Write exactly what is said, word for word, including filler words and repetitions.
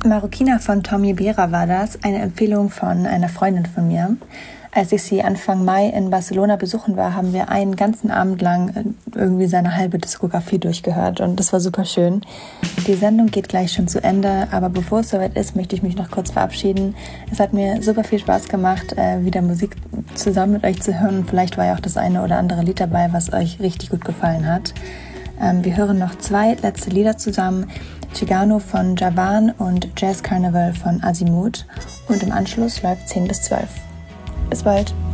Marokina von Tommy Behra war das, eine Empfehlung von einer Freundin von mir. Als ich sie Anfang Mai in Barcelona besuchen war, haben wir einen ganzen Abend lang irgendwie seine halbe Diskografie durchgehört und das war super schön. Die Sendung geht gleich schon zu Ende, aber bevor es soweit ist, möchte ich mich noch kurz verabschieden. Es hat mir super viel Spaß gemacht, wieder Musik zusammen mit euch zu hören. Vielleicht war ja auch das eine oder andere Lied dabei, was euch richtig gut gefallen hat. Wir hören noch zwei letzte Lieder zusammen. Chicano von Javan und Jazz Carnival von Azimuth und im Anschluss läuft zehn bis zwölf. Bis bald!